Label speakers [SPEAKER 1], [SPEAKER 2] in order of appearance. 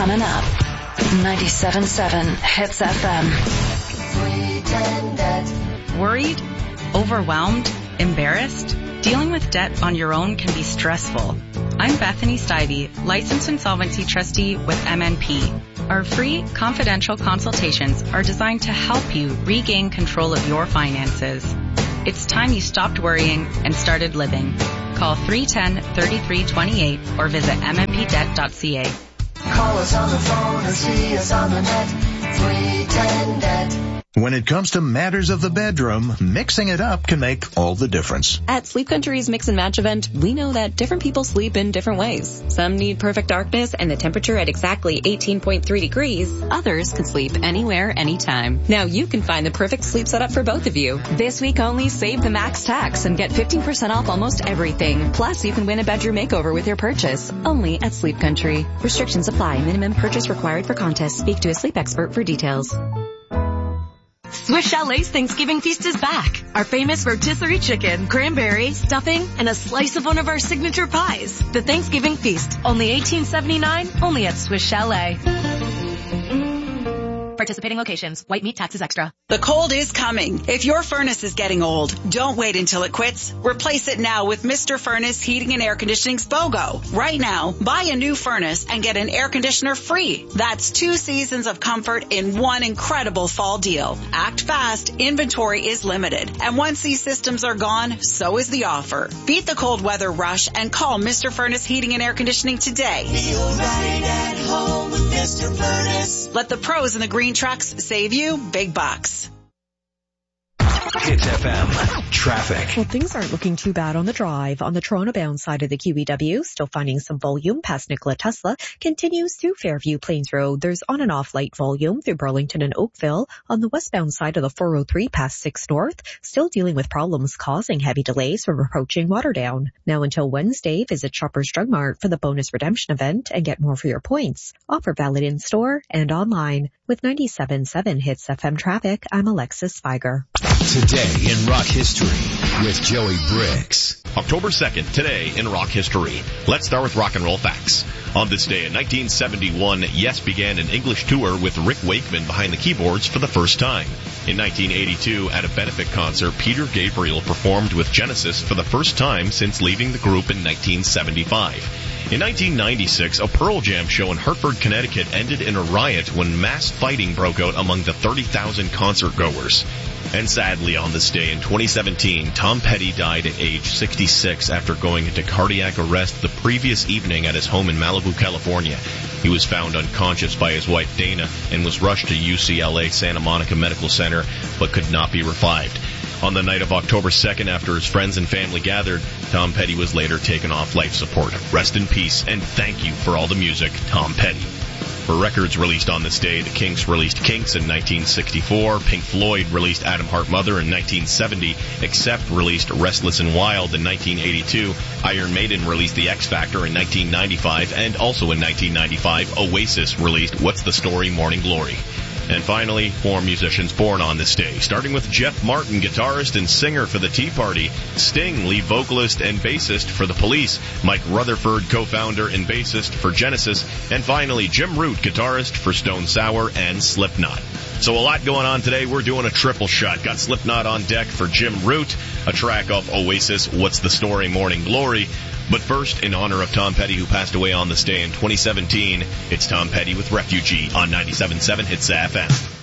[SPEAKER 1] coming up. 97.7 Hits FM.
[SPEAKER 2] Worried? Overwhelmed? Embarrassed? Dealing with debt on your own can be stressful. I'm Bethany Stivey, licensed insolvency trustee with MNP. Our free, confidential consultations are designed to help you regain control of your finances. It's time you stopped worrying and started living. Call 310-3328 or visit mmpdebt.ca.
[SPEAKER 3] Call us on the phone or see us on the net. 310-DEBT.
[SPEAKER 4] When it comes to matters of the bedroom, mixing it up can make all the difference.
[SPEAKER 5] At Sleep Country's Mix and Match event, we know that different people sleep in different ways. Some need perfect darkness and the temperature at exactly 18.3 degrees. Others can sleep anywhere, anytime. Now you can find the perfect sleep setup for both of you. This week only, save the max tax and get 15% off almost everything. Plus, you can win a bedroom makeover with your purchase. Only at Sleep Country. Restrictions apply. Minimum purchase required for contest. Speak to a sleep expert for details.
[SPEAKER 6] Swiss Chalet's Thanksgiving feast is back. Our famous rotisserie chicken, cranberry, stuffing, and a slice of one of our signature pies. The Thanksgiving feast, only $18.79, only at Swiss Chalet. Participating locations. White meat taxes extra.
[SPEAKER 7] The cold is coming. If your furnace is getting old, don't wait until it quits. Replace it now with Mr. Furnace Heating and Air Conditioning's BOGO. Right now, buy a new furnace and get an air conditioner free. That's 2 seasons of comfort in one incredible fall deal. Act fast. Inventory is limited. And once these systems are gone, so is the offer. Beat the cold weather rush and call Mr. Furnace Heating and Air Conditioning today.
[SPEAKER 3] Feel right at home with Mr. Furnace.
[SPEAKER 7] Let the pros in the green trucks save you big bucks.
[SPEAKER 8] Hits FM. Traffic.
[SPEAKER 9] Well, things aren't looking too bad on the drive. On the Toronto-bound side of the QEW, still finding some volume past Nikola Tesla. Continues through Fairview Plains Road. There's on and off light volume through Burlington and Oakville. On the westbound side of the 403 past 6 North, still dealing with problems causing heavy delays from approaching Waterdown. Now until Wednesday, visit Shoppers Drug Mart for the bonus redemption event and get more for your points. Offer valid in store and online. With 97.7 Hits FM traffic, I'm Alexis Feiger.
[SPEAKER 8] Today in rock history with Joey Bricks.
[SPEAKER 10] October 2nd, today in rock history. Let's start with rock and roll facts. On this day in 1971, Yes began an English tour with Rick Wakeman behind the keyboards for the first time. In 1982, at a benefit concert, Peter Gabriel performed with Genesis for the first time since leaving the group in 1975. In 1996, a Pearl Jam show in Hartford, Connecticut ended in a riot when mass fighting broke out among the 30,000 concert-goers. And sadly, on this day in 2017, Tom Petty died at age 66 after going into cardiac arrest the previous evening at his home in Malibu, California. He was found unconscious by his wife Dana and was rushed to UCLA Santa Monica Medical Center, but could not be revived. On the night of October 2nd, after his friends and family gathered, Tom Petty was later taken off life support. Rest in peace, and thank you for all the music, Tom Petty. For records released on this day, the Kinks released Kinks in 1964, Pink Floyd released Atom Heart Mother in 1970, Accept released Restless and Wild in 1982, Iron Maiden released The X Factor in 1995, and also in 1995, Oasis released What's the Story? Morning Glory. And finally, 4 musicians born on this day, starting with Jeff Martin, guitarist and singer for the Tea Party, Sting, lead vocalist and bassist for The Police, Mike Rutherford, co-founder and bassist for Genesis, and finally Jim Root, guitarist for Stone Sour and Slipknot. So a lot going on today. We're doing a triple shot. Got Slipknot on deck for Jim Root, a track off Oasis, What's the Story? Morning Glory. But first, in honor of Tom Petty, who passed away on this day in 2017, it's Tom Petty with Refugee on 97.7 Hits FM.